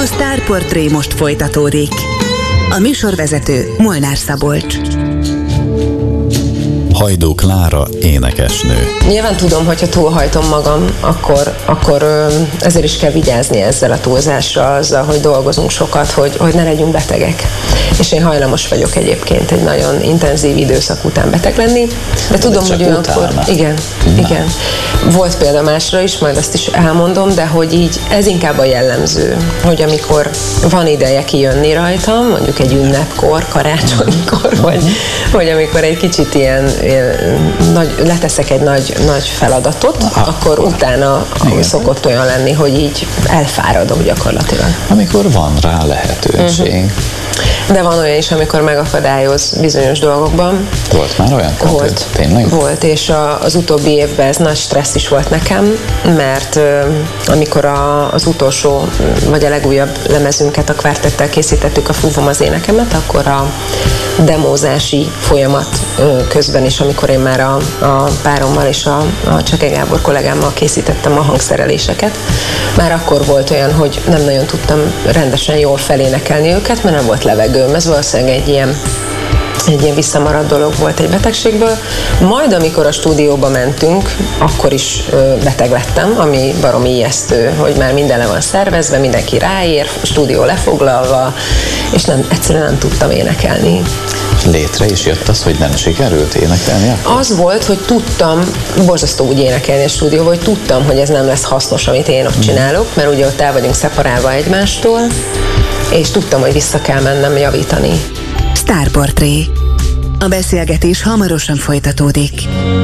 Star Portré most folytatódik. A műsorvezető Molnár Szabolcs. Hajdú Klára énekesnő. Nyilván tudom, hogyha túlhajtom magam, akkor ezért is kell vigyázni ezzel a túlzással, azzal, hogy dolgozunk sokat, hogy ne legyünk betegek. És én hajlamos vagyok egyébként egy nagyon intenzív időszak után beteg lenni, de tudom, hogy olyankor... Igen. Volt példa másra is, majd azt is elmondom, de hogy így ez inkább a jellemző, hogy amikor van ideje kijönni rajtam, mondjuk egy ünnepkor, karácsonykor, vagy amikor egy kicsit ilyen leteszek egy nagy feladatot, akkor utána szokott olyan lenni, hogy így elfáradok gyakorlatilag. Amikor van rá lehetőség. De van olyan is, amikor megakadályoz bizonyos dolgokban. Volt már olyan? Volt. Tényleg? Volt, és az utóbbi évben ez nagy stressz is volt nekem, mert amikor az utolsó, vagy a legújabb lemezünket a kvártettel készítettük, a Fúvom az énekemet, akkor a demózási folyamat közben is, amikor én már a párommal és a Cseke Gábor kollégámmal készítettem a hangszereléseket, már akkor volt olyan, hogy nem nagyon tudtam rendesen jól felénekelni őket, mert nem volt levegőm. Ez valószínűleg egy ilyen visszamaradt dolog volt egy betegségből. Majd, amikor a stúdióba mentünk, akkor is beteg lettem, ami baromi ijesztő, hogy már minden le van szervezve, mindenki ráér, a stúdió lefoglalva, és egyszerűen nem tudtam énekelni. Létre is jött az, hogy nem sikerült énekelni akkor? Az volt, hogy tudtam, borzasztó úgy énekelni a stúdióban, hogy tudtam, hogy ez nem lesz hasznos, amit én ott csinálok, mert ugye ott el vagyunk szeparálva egymástól, és tudtam, hogy vissza kell mennem javítani. Star Portré. A beszélgetés hamarosan folytatódik.